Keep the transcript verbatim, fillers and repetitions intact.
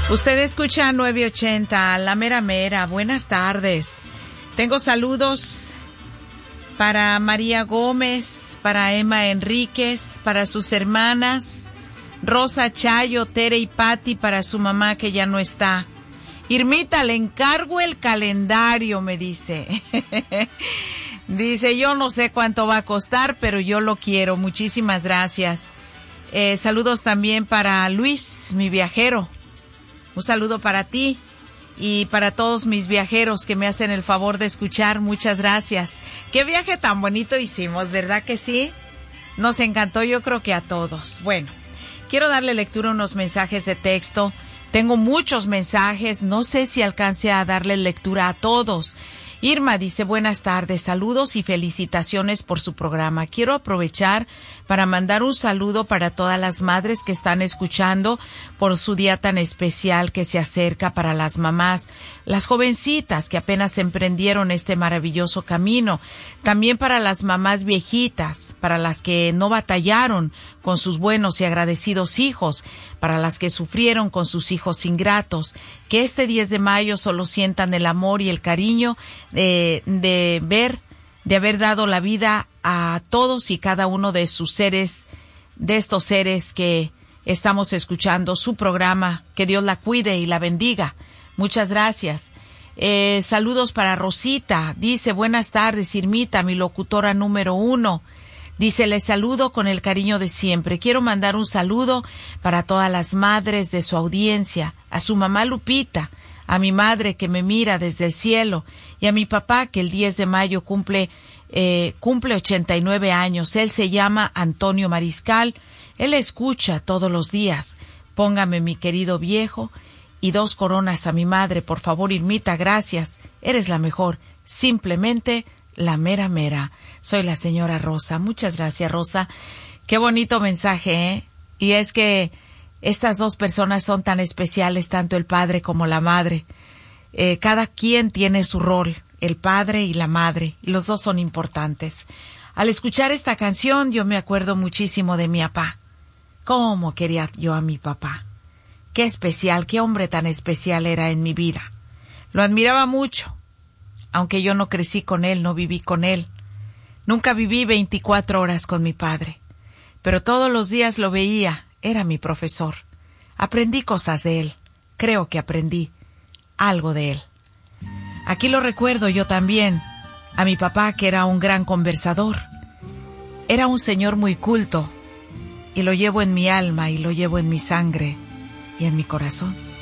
Usted escucha nueve ochenta, La Mera Mera. Buenas tardes. Tengo saludos para María Gómez, para Emma Enríquez, para sus hermanas, Rosa, Chayo, Tere y Patti, para su mamá que ya no está. Irmita, le encargo el calendario, me dice. Dice, yo no sé cuánto va a costar, pero yo lo quiero. Muchísimas gracias. Eh, saludos también para Luis, mi viajero. Un saludo para ti y para todos mis viajeros que me hacen el favor de escuchar. Muchas gracias. Qué viaje tan bonito hicimos, ¿verdad que sí? Nos encantó, yo creo que a todos. Bueno, quiero darle lectura a unos mensajes de texto. Tengo muchos mensajes, no sé si alcance a darle lectura a todos. Irma dice, buenas tardes, saludos y felicitaciones por su programa. Quiero aprovechar para mandar un saludo para todas las madres que están escuchando por su día tan especial que se acerca, para las mamás, las jovencitas que apenas emprendieron este maravilloso camino. También para las mamás viejitas, para las que no batallaron con sus buenos y agradecidos hijos, para las que sufrieron con sus hijos ingratos, que este diez de mayo solo sientan el amor y el cariño de, de ver, de haber dado la vida a todos y cada uno de sus seres, de estos seres que estamos escuchando su programa. Que Dios la cuide y la bendiga. Muchas gracias. Eh, saludos para Rosita. Dice, buenas tardes, Irmita, mi locutora número uno. Dice, les saludo con el cariño de siempre. Quiero mandar un saludo para todas las madres de su audiencia, a su mamá Lupita, a mi madre que me mira desde el cielo y a mi papá que el diez de mayo cumple, eh, cumple ochenta y nueve años. Él se llama Antonio Mariscal. Él escucha todos los días. Póngame mi querido viejo y dos coronas a mi madre, por favor, Irmita, gracias. Eres la mejor. Simplemente la mera mera. Soy la señora Rosa. Muchas gracias, Rosa. Qué bonito mensaje, ¿eh? Y es que estas dos personas son tan especiales, tanto el padre como la madre. Eh, cada quien tiene su rol, el padre y la madre, y los dos son importantes. Al escuchar esta canción, yo me acuerdo muchísimo de mi papá. ¿Cómo quería yo a mi papá? Qué especial, qué hombre tan especial era en mi vida. Lo admiraba mucho, aunque yo no crecí con él, no viví con él. Nunca viví veinticuatro horas con mi padre, pero todos los días lo veía, era mi profesor. Aprendí cosas de él, creo que aprendí algo de él. Aquí lo recuerdo yo también, a mi papá, que era un gran conversador. Era un señor muy culto, y lo llevo en mi alma y lo llevo en mi sangre y en mi corazón.